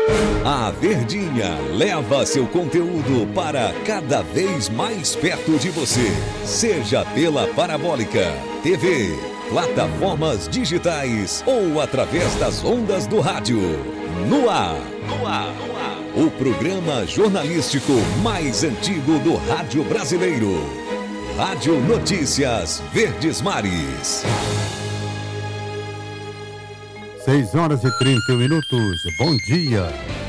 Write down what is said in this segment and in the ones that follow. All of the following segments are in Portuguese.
A Verdinha leva seu conteúdo para cada vez mais perto de você. Seja pela Parabólica, TV, plataformas digitais ou através das ondas do rádio. No ar. O programa jornalístico mais antigo do rádio brasileiro. Rádio Notícias Verdes Mares. 6h31. Bom dia.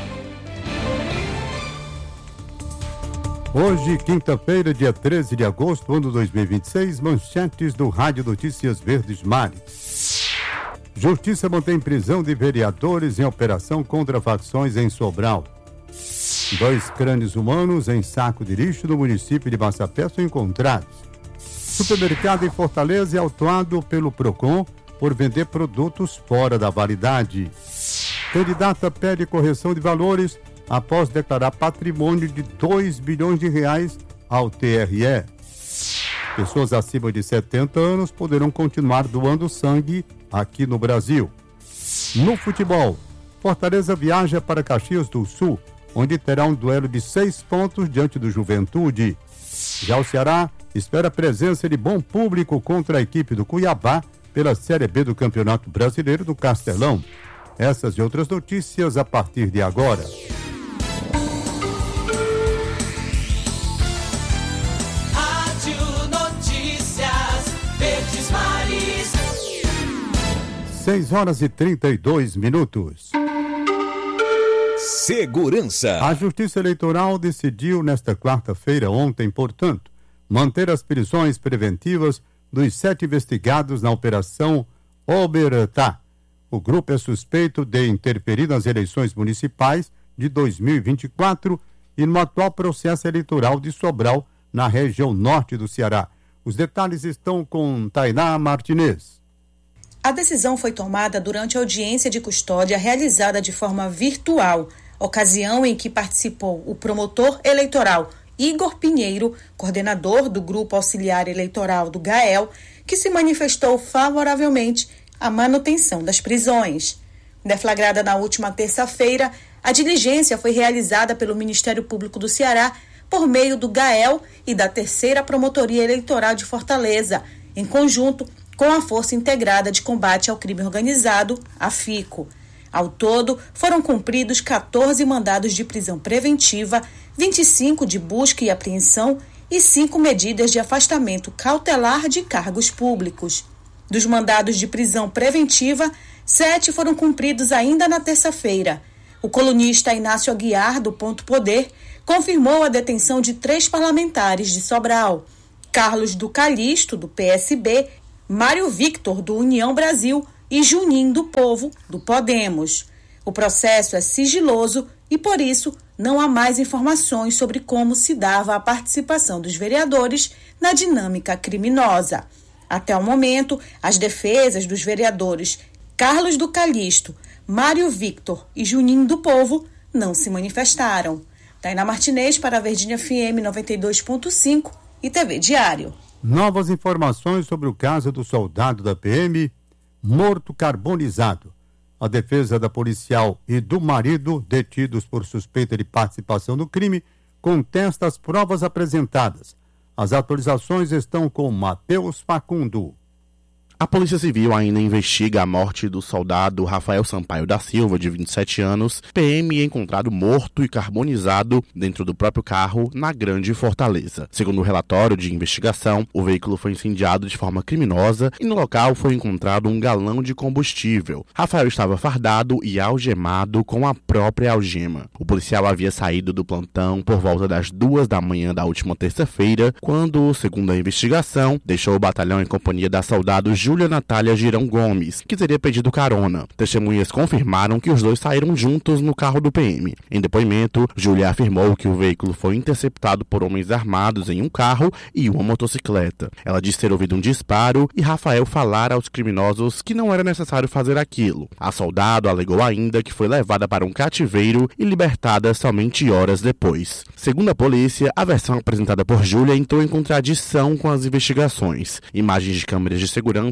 Hoje, quinta-feira, dia 13 de agosto, ano 2026, manchetes do Rádio Notícias Verdes Mares. Justiça mantém prisão de vereadores em operação contra facções em Sobral. 2 crânios humanos em saco de lixo no município de Massapé são encontrados. Supermercado em Fortaleza é autuado pelo PROCON por vender produtos fora da validade. Candidata pede correção de valores após declarar patrimônio de R$2 bilhões ao TRE. Pessoas acima de 70 anos poderão continuar doando sangue aqui no Brasil. No futebol, Fortaleza viaja para Caxias do Sul, onde terá um duelo de 6 pontos diante do Juventude. Já o Ceará espera a presença de bom público contra a equipe do Cuiabá pela Série B do Campeonato Brasileiro do Castelão. Essas e outras notícias a partir de agora. Rádio Notícias Verdes Mares. 6h32. Segurança. A Justiça Eleitoral decidiu nesta quarta-feira, ontem, portanto, manter as prisões preventivas dos 7 investigados na Operação Obertá. O grupo é suspeito de interferir nas eleições municipais de 2024 e no atual processo eleitoral de Sobral, na região norte do Ceará. Os detalhes estão com Tainá Martinez. A decisão foi tomada durante a audiência de custódia realizada de forma virtual, ocasião em que participou o promotor eleitoral Igor Pinheiro, coordenador do Grupo Auxiliar Eleitoral do GAEL, que se manifestou favoravelmente à manutenção das prisões. Deflagrada na última terça-feira, a diligência foi realizada pelo Ministério Público do Ceará por meio do GAEL e da 3ª Promotoria Eleitoral de Fortaleza, em conjunto com a Força Integrada de Combate ao Crime Organizado, a FICO. Ao todo, foram cumpridos 14 mandados de prisão preventiva, 25 de busca e apreensão e 5 medidas de afastamento cautelar de cargos públicos. Dos mandados de prisão preventiva, 7 foram cumpridos ainda na terça-feira. O colunista Inácio Aguiar, do Ponto Poder, confirmou a detenção de 3 parlamentares de Sobral: Carlos do Calixto, do PSB, Mário Victor, do União Brasil, e Juninho do Povo, do Podemos. O processo é sigiloso e, por isso, não há mais informações sobre como se dava a participação dos vereadores na dinâmica criminosa. Até o momento, as defesas dos vereadores Carlos do Calixto, Mário Victor e Juninho do Povo não se manifestaram. Tainá Martinez para a Verdinha FM 92.5 e TV Diário. Novas informações sobre o caso do soldado da PM morto carbonizado. A defesa da policial e do marido, detidos por suspeita de participação no crime, contesta as provas apresentadas. As atualizações estão com Matheus Facundo. A Polícia Civil ainda investiga a morte do soldado Rafael Sampaio da Silva, de 27 anos, PM, encontrado morto e carbonizado dentro do próprio carro na Grande Fortaleza. Segundo o relatório de investigação, o veículo foi incendiado de forma criminosa e no local foi encontrado um galão de combustível. Rafael estava fardado e algemado com a própria algema. O policial havia saído do plantão por volta das 2 da manhã da última terça-feira, quando, segundo a investigação, deixou o batalhão em companhia da soldado Júlia Natália Girão Gomes, que teria pedido carona. Testemunhas confirmaram que os dois saíram juntos no carro do PM. Em depoimento, Júlia afirmou que o veículo foi interceptado por homens armados em um carro e uma motocicleta. Ela disse ter ouvido um disparo e Rafael falar aos criminosos que não era necessário fazer aquilo. A soldado alegou ainda que foi levada para um cativeiro e libertada somente horas depois. Segundo a polícia, a versão apresentada por Júlia entrou em contradição com as investigações. Imagens de câmeras de segurança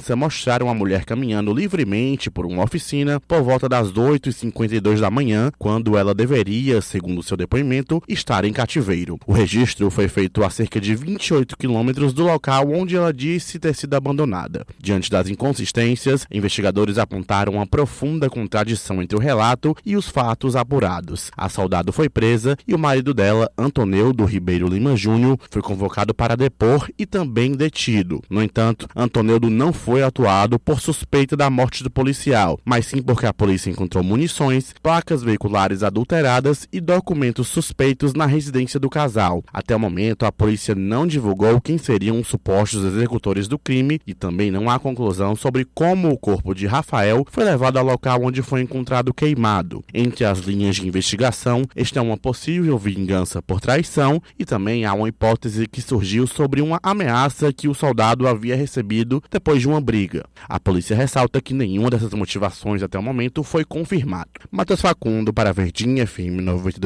segurança mostraram a mulher caminhando livremente por uma oficina por volta das 8h52 da manhã, quando ela deveria, segundo seu depoimento, estar em cativeiro. O registro foi feito a cerca de 28 quilômetros do local onde ela disse ter sido abandonada. Diante das inconsistências, investigadores apontaram uma profunda contradição entre o relato e os fatos apurados. A soldado foi presa e o marido dela, Antoneudo Ribeiro Lima Júnior, foi convocado para depor e também detido. No entanto, Antoneudo não foi atuado por suspeita da morte do policial, mas sim porque a polícia encontrou munições, placas veiculares adulteradas e documentos suspeitos na residência do casal. Até o momento, a polícia não divulgou quem seriam os supostos executores do crime e também não há conclusão sobre como o corpo de Rafael foi levado ao local onde foi encontrado queimado. Entre as linhas de investigação está uma possível vingança por traição e também há uma hipótese que surgiu sobre uma ameaça que o soldado havia recebido depois de uma briga. A polícia ressalta que nenhuma dessas motivações até o momento foi confirmada. Matheus Facundo para Verdinha FM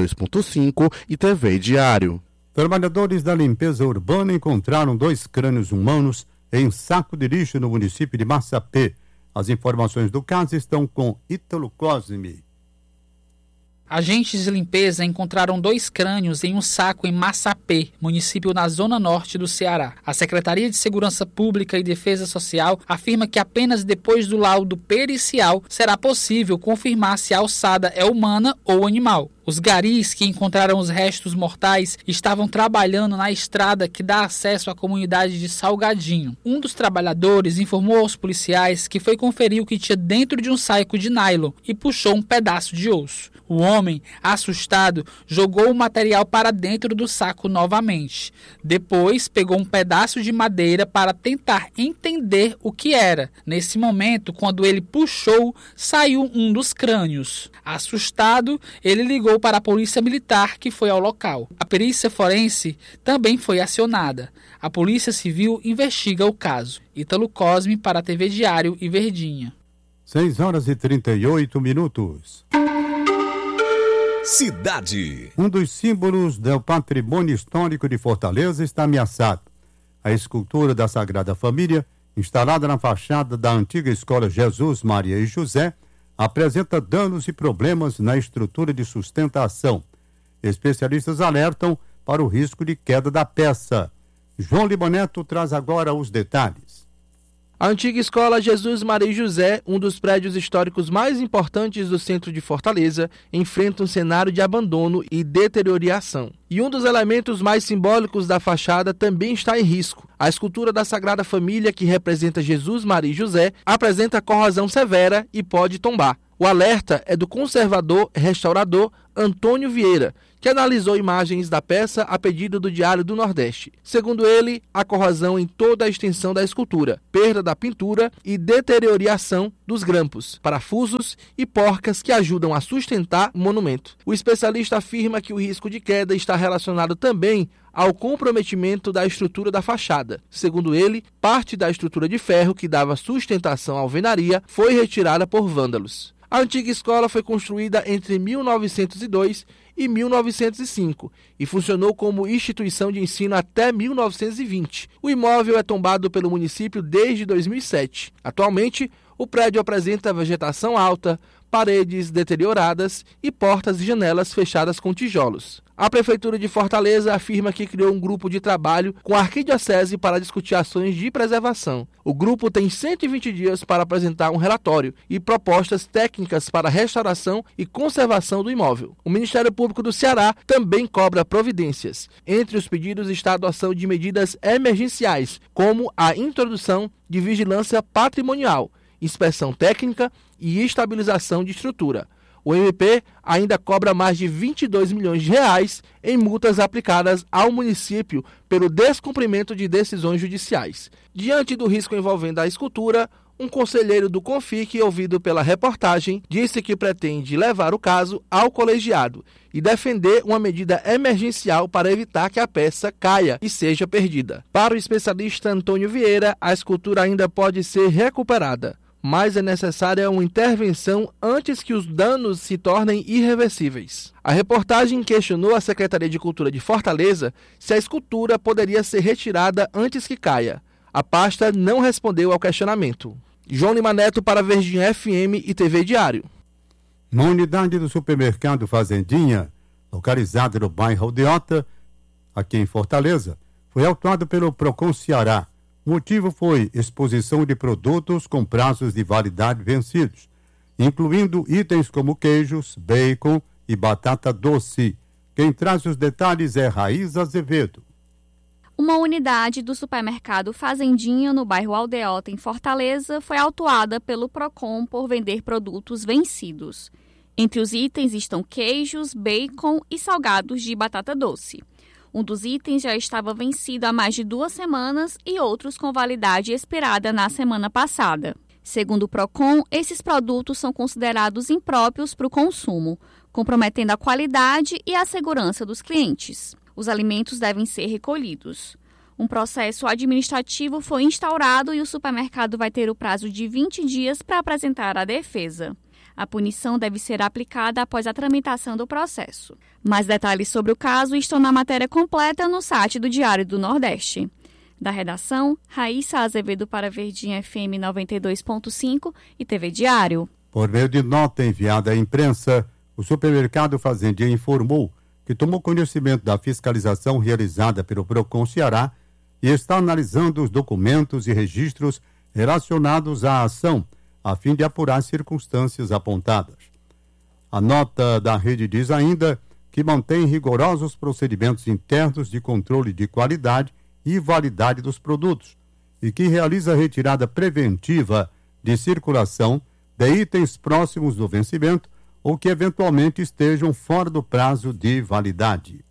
92.5 e TV Diário. Trabalhadores da limpeza urbana encontraram 2 crânios humanos em saco de lixo no município de Massapê. As informações do caso estão com Ítalo Cosme. Agentes de limpeza encontraram 2 crânios em um saco em Massapê, município na zona norte do Ceará. A Secretaria de Segurança Pública e Defesa Social afirma que apenas depois do laudo pericial será possível confirmar se a alçada é humana ou animal. Os garis que encontraram os restos mortais estavam trabalhando na estrada que dá acesso à comunidade de Salgadinho. Um dos trabalhadores informou aos policiais que foi conferir o que tinha dentro de um saco de nylon e puxou um pedaço de osso. O homem, assustado, jogou o material para dentro do saco novamente. Depois, pegou um pedaço de madeira para tentar entender o que era. Nesse momento, quando ele puxou, saiu um dos crânios. Assustado, ele ligou para a polícia militar que foi ao local. A perícia forense também foi acionada. A Polícia Civil investiga o caso. Ítalo Cosme para a TV Diário e Verdinha. 6h38. Cidade. Um dos símbolos do patrimônio histórico de Fortaleza está ameaçado. A escultura da Sagrada Família, instalada na fachada da antiga escola Jesus, Maria e José, apresenta danos e problemas na estrutura de sustentação. Especialistas alertam para o risco de queda da peça. João Liboneto traz agora os detalhes. A antiga escola Jesus, Maria e José, um dos prédios históricos mais importantes do centro de Fortaleza, enfrenta um cenário de abandono e deterioração. E um dos elementos mais simbólicos da fachada também está em risco. A escultura da Sagrada Família, que representa Jesus, Maria e José, apresenta corrosão severa e pode tombar. O alerta é do conservador restaurador Antônio Vieira, que analisou imagens da peça a pedido do Diário do Nordeste. Segundo ele, há corrosão em toda a extensão da escultura, perda da pintura e deterioração dos grampos, parafusos e porcas que ajudam a sustentar o monumento. O especialista afirma que o risco de queda está relacionado também ao comprometimento da estrutura da fachada. Segundo ele, parte da estrutura de ferro que dava sustentação à alvenaria foi retirada por vândalos. A antiga escola foi construída entre 1902 e 1905 e funcionou como instituição de ensino até 1920. O imóvel é tombado pelo município desde 2007. Atualmente, o prédio apresenta vegetação alta, paredes deterioradas e portas e janelas fechadas com tijolos. A Prefeitura de Fortaleza afirma que criou um grupo de trabalho com a Arquidiocese para discutir ações de preservação. O grupo tem 120 dias para apresentar um relatório e propostas técnicas para a restauração e conservação do imóvel. O Ministério Público do Ceará também cobra providências. Entre os pedidos está a adoção de medidas emergenciais, como a introdução de vigilância patrimonial, inspeção técnica e estabilização de estrutura. O MP ainda cobra mais de 22 milhões de reais em multas aplicadas ao município pelo descumprimento de decisões judiciais. Diante do risco envolvendo a escultura, um conselheiro do CONFIC, ouvido pela reportagem, disse que pretende levar o caso ao colegiado e defender uma medida emergencial para evitar que a peça caia e seja perdida. Para o especialista Antônio Vieira, a escultura ainda pode ser recuperada, mas é necessária uma intervenção antes que os danos se tornem irreversíveis. A reportagem questionou a Secretaria de Cultura de Fortaleza se a escultura poderia ser retirada antes que caia. A pasta não respondeu ao questionamento. João Lima Neto para Verdinha FM e TV Diário. Na unidade do supermercado Fazendinha, localizada no bairro Aldeota, aqui em Fortaleza, foi autuado pelo Procon Ceará. O motivo foi exposição de produtos com prazos de validade vencidos, incluindo itens como queijos, bacon e batata doce. Quem traz os detalhes é Raiz Azevedo. Uma unidade do supermercado Fazendinha, no bairro Aldeota, em Fortaleza, foi autuada pelo Procon por vender produtos vencidos. Entre os itens estão queijos, bacon e salgados de batata doce. Um dos itens já estava vencido há mais de 2 semanas e outros com validade expirada na semana passada. Segundo o Procon, esses produtos são considerados impróprios para o consumo, comprometendo a qualidade e a segurança dos clientes. Os alimentos devem ser recolhidos. Um processo administrativo foi instaurado e o supermercado vai ter o prazo de 20 dias para apresentar a defesa. A punição deve ser aplicada após a tramitação do processo. Mais detalhes sobre o caso estão na matéria completa no site do Diário do Nordeste. Da redação, Raíssa Azevedo para Verdinha FM 92.5 e TV Diário. Por meio de nota enviada à imprensa, o supermercado Fazendinha informou que tomou conhecimento da fiscalização realizada pelo Procon Ceará e está analisando os documentos e registros relacionados à ação, a fim de apurar as circunstâncias apontadas. A nota da rede diz ainda que mantém rigorosos procedimentos internos de controle de qualidade e validade dos produtos e que realiza retirada preventiva de circulação de itens próximos do vencimento ou que eventualmente estejam fora do prazo de validade.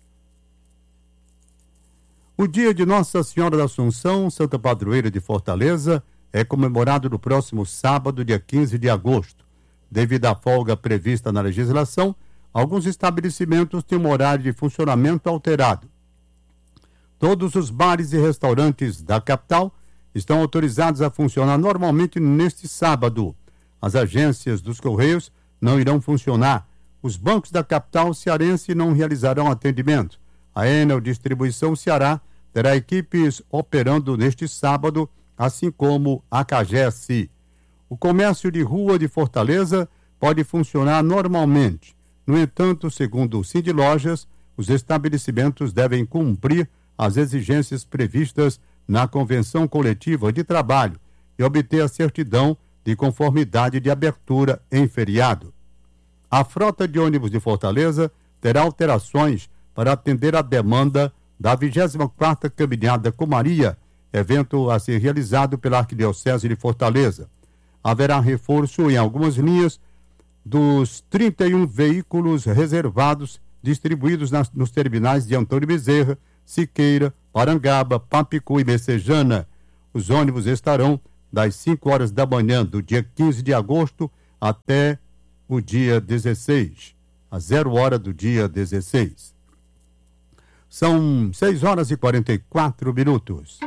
O dia de Nossa Senhora da Assunção, Santa Padroeira de Fortaleza, é comemorado no próximo sábado, dia 15 de agosto. Devido à folga prevista na legislação, alguns estabelecimentos têm um horário de funcionamento alterado. Todos os bares e restaurantes da capital estão autorizados a funcionar normalmente neste sábado. As agências dos Correios não irão funcionar. Os bancos da capital cearense não realizarão atendimento. A Enel Distribuição Ceará terá equipes operando neste sábado, assim como a CAGES. O comércio de rua de Fortaleza pode funcionar normalmente. No entanto, segundo o Cindy Lojas, os estabelecimentos devem cumprir as exigências previstas na Convenção Coletiva de Trabalho e obter a certidão de conformidade de abertura em feriado. A frota de ônibus de Fortaleza terá alterações para atender a demanda da 24ª Caminhada com Maria, evento a ser realizado pela Arquidiocese de Fortaleza. Haverá reforço em algumas linhas dos 31 veículos reservados distribuídos nos terminais de Antônio Bezerra, Siqueira, Parangaba, Papicu e Messejana. Os ônibus estarão das 5 horas da manhã do dia 15 de agosto até o dia 16, a 0 hora do dia 16. São 6 horas e 44 minutos.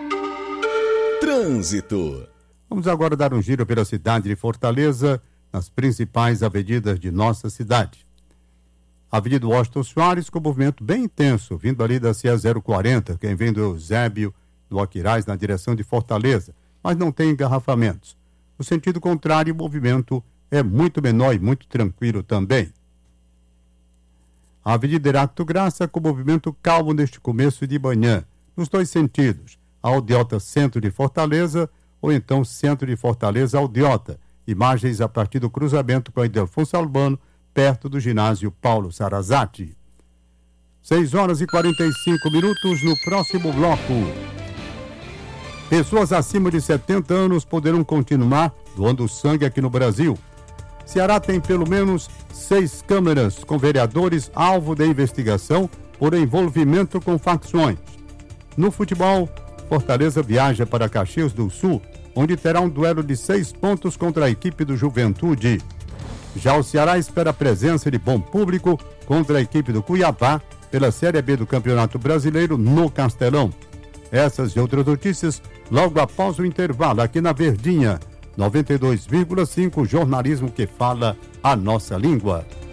Trânsito. Vamos agora dar um giro pela cidade de Fortaleza, nas principais avenidas de nossa cidade. Avenida Washington Soares, com movimento bem intenso, vindo ali da CE 040, quem vem do Eusébio, do Aquiraz, na direção de Fortaleza, mas não tem engarrafamentos. No sentido contrário, o movimento é muito menor e muito tranquilo também. A Avenida Heráclito Graça, com movimento calmo neste começo de manhã, nos dois sentidos, Aldeota Centro de Fortaleza, ou então Centro de Fortaleza Aldeota, imagens a partir do cruzamento com a Ildefonso Albano, perto do ginásio Paulo Sarazati. 6 horas e 45 minutos no próximo bloco. Pessoas acima de 70 anos poderão continuar doando sangue aqui no Brasil. Ceará tem pelo menos 6 câmeras com vereadores alvo de investigação por envolvimento com facções. No futebol, Fortaleza viaja para Caxias do Sul, onde terá um duelo de 6 pontos contra a equipe do Juventude. Já o Ceará espera a presença de bom público contra a equipe do Cuiabá pela Série B do Campeonato Brasileiro no Castelão. Essas e outras notícias logo após o intervalo aqui na Verdinha, 92,5, jornalismo que fala a nossa língua.